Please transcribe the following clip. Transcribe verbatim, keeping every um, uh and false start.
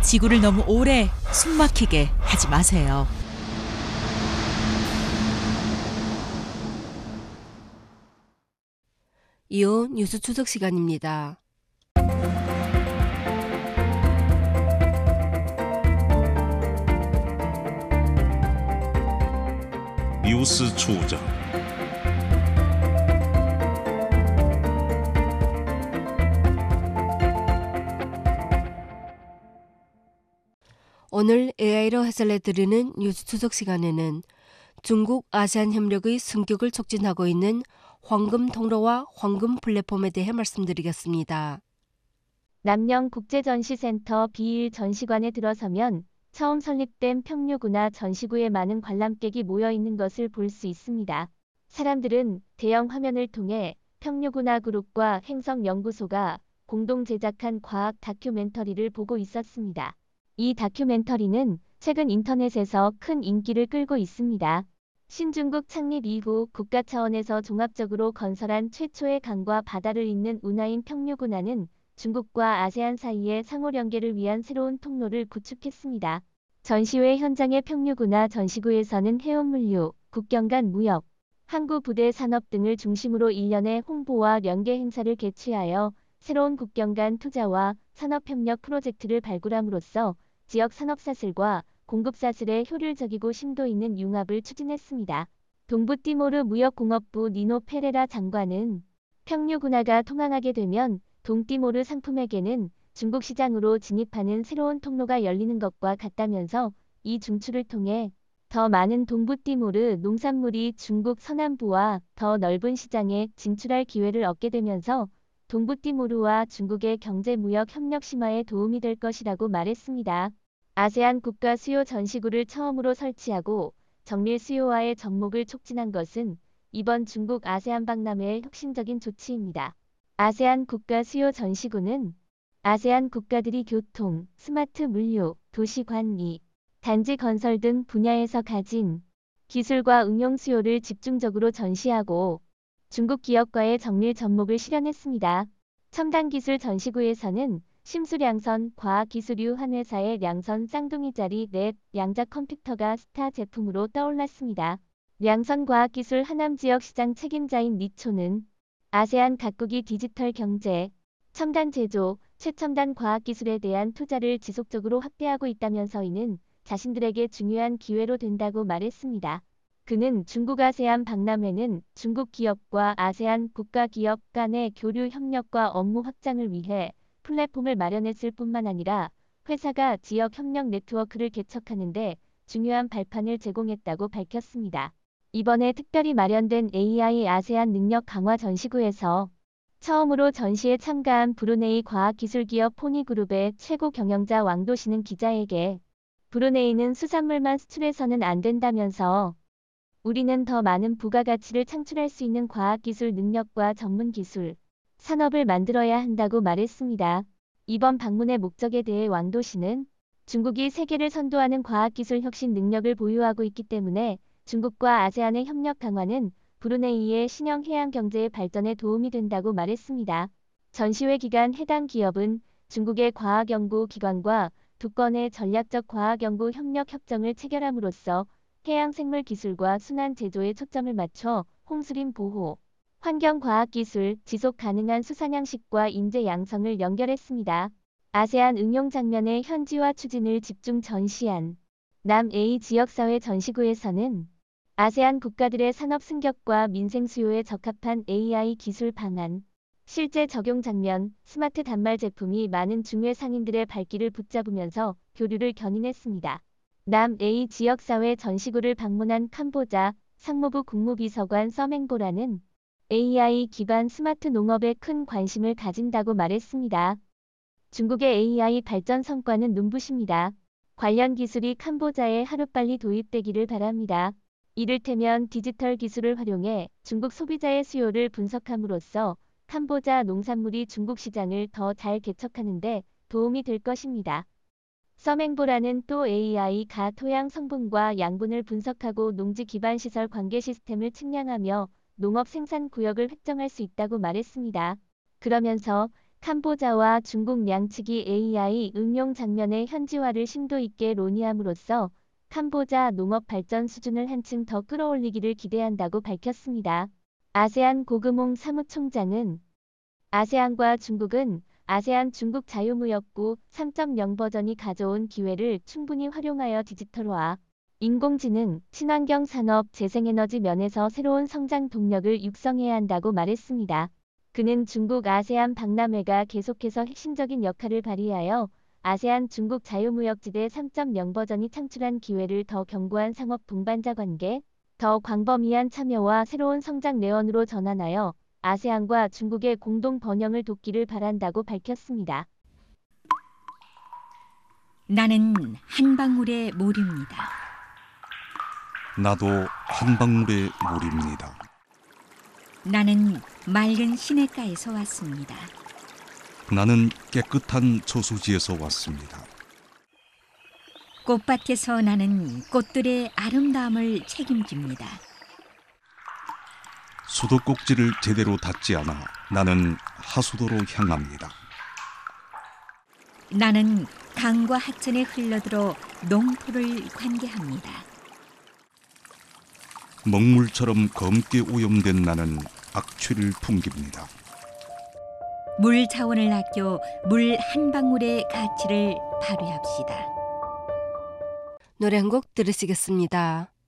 지구를 너무 오래 숨막히게 하지 마세요. 이호 뉴스 추적 시간입니다. 뉴스 추적. 오늘 에이아이로 해설해드리는 뉴스 추적 시간에는 중국 아세안 협력의 승격을 촉진하고 있는 황금 통로와 황금 플랫폼에 대해 말씀드리겠습니다. 남녕 국제전시센터 비일 전시관에 들어서면 처음 설립된 평류구나 전시구에 많은 관람객이 모여 있는 것을 볼 수 있습니다. 사람들은 대형 화면을 통해 평류구나 그룹과 행성연구소가 공동 제작한 과학 다큐멘터리를 보고 있었습니다. 이 다큐멘터리는 최근 인터넷에서 큰 인기를 끌고 있습니다. 신중국 창립 이후 국가 차원에서 종합적으로 건설한 최초의 강과 바다를 잇는 운하인 평류구나는 중국과 아세안 사이의 상호 연계를 위한 새로운 통로를 구축했습니다. 전시회 현장의 평류구나 전시구에서는 해운물류, 국경 간 무역, 항구 부대 산업 등을 중심으로 일련의 홍보와 연계 행사를 개최하여 새로운 국경 간 투자와 산업협력 프로젝트를 발굴함으로써 지역 산업사슬과 공급사슬의 효율적이고 심도 있는 융합을 추진했습니다. 동부띠모르 무역공업부 니노 페레라 장관은 평류구나가 통항하게 되면 동띠모르 상품에게는 중국 시장으로 진입하는 새로운 통로가 열리는 것과 같다면서 이 중추를 통해 더 많은 동부띠모르 농산물이 중국 서남부와 더 넓은 시장에 진출할 기회를 얻게 되면서 동부띠모르와 중국의 경제무역 협력 심화에 도움이 될 것이라고 말했습니다. 아세안 국가 수요 전시구를 처음으로 설치하고 정밀 수요화의 접목을 촉진한 것은 이번 중국 아세안 박람회의 혁신적인 조치입니다. 아세안 국가 수요 전시구는 아세안 국가들이 교통, 스마트 물류, 도시 관리, 단지 건설 등 분야에서 가진 기술과 응용 수요를 집중적으로 전시하고 중국 기업과의 정밀 접목을 실현했습니다. 첨단기술 전시구에서는 심수량선 과학기술유 한 회사의 량선 쌍둥이짜리 넷 양자 컴퓨터가 스타 제품으로 떠올랐습니다. 량선 과학기술 하남 지역 시장 책임자인 니초는 아세안 각국이 디지털 경제, 첨단 제조, 최첨단 과학기술에 대한 투자를 지속적으로 확대하고 있다면서 이는 자신들에게 중요한 기회로 된다고 말했습니다. 그는 중국 아세안 박람회는 중국 기업과 아세안 국가 기업 간의 교류 협력과 업무 확장을 위해 플랫폼을 마련했을 뿐만 아니라 회사가 지역 협력 네트워크를 개척하는 데 중요한 발판을 제공했다고 밝혔습니다. 이번에 특별히 마련된 에이아이 아세안 능력 강화 전시구에서 처음으로 전시에 참가한 브루네이 과학기술기업 포니그룹의 최고 경영자 왕도시는 기자에게 브루네이는 수산물만 수출해서는 안 된다면서 우리는 더 많은 부가가치를 창출할 수 있는 과학기술 능력과 전문기술, 산업을 만들어야 한다고 말했습니다. 이번 방문의 목적에 대해 왕도시는 중국이 세계를 선도하는 과학기술 혁신 능력을 보유하고 있기 때문에 중국과 아세안의 협력 강화는 브루네이의 신형 해양 경제의 발전에 도움이 된다고 말했습니다. 전시회 기간 해당 기업은 중국의 과학연구기관과 두 건의 전략적 과학연구 협력 협정을 체결함으로써 해양 생물 기술과 순환 제조에 초점을 맞춰 홍수림 보호, 환경과학기술, 지속 가능한 수산양식과 인재 양성을 연결했습니다. 아세안 응용 장면의 현지화 추진을 집중 전시한 남에이 지역사회 전시구에서는 아세안 국가들의 산업 승격과 민생 수요에 적합한 에이아이 기술 방안, 실제 적용 장면, 스마트 단말 제품이 많은 중외 상인들의 발길을 붙잡으면서 교류를 견인했습니다. 남에이 지역사회 전시구를 방문한 캄보자 상무부 국무비서관 서맹보라는 에이아이 기반 스마트 농업에 큰 관심을 가진다고 말했습니다. 중국의 에이아이 발전 성과는 눈부십니다. 관련 기술이 캄보자에 하루빨리 도입되기를 바랍니다. 이를테면 디지털 기술을 활용해 중국 소비자의 수요를 분석함으로써 캄보자 농산물이 중국 시장을 더 잘 개척하는 데 도움이 될 것입니다. 서맹보라는 또 에이아이가 토양 성분과 양분을 분석하고 농지 기반 시설 관계 시스템을 측량하며 농업 생산 구역을 획정할 수 있다고 말했습니다. 그러면서 캄보자와 중국 양측이 에이아이 응용 장면의 현지화를 심도 있게 논의함으로써 캄보자 농업 발전 수준을 한층 더 끌어올리기를 기대한다고 밝혔습니다. 아세안 고금홍 사무총장은 아세안과 중국은 아세안 중국 자유무역구 삼 점 영 버전이 가져온 기회를 충분히 활용하여 디지털화, 인공지능, 친환경 산업, 재생에너지 면에서 새로운 성장 동력을 육성해야 한다고 말했습니다. 그는 중국 아세안 박람회가 계속해서 핵심적인 역할을 발휘하여 아세안 중국 자유무역지대 삼 점 영 버전이 창출한 기회를 더 견고한 상업 동반자 관계, 더 광범위한 참여와 새로운 성장 내원으로 전환하여 아세안과 중국의 공동 번영을 돕기를 바란다고 밝혔습니다. 나는 한 방울의 물입니다. 나도 한 방울의 물입니다. 나는 맑은 시냇가에서 왔습니다. 나는 깨끗한 저수지에서 왔습니다. 꽃밭에서 나는 꽃들의 아름다움을 책임집니다. 수도꼭지를 제대로 닫지 않아 나는 하수도로 향합니다. 나는 강과 하천에 흘러들어 농토를 관계합니다. 먹물처럼 검게 오염된 나는 악취를 풍깁니다. 물 자원을 아껴 물 한 방울의 가치를 발휘합시다. 노래 한 곡 들으시겠습니다.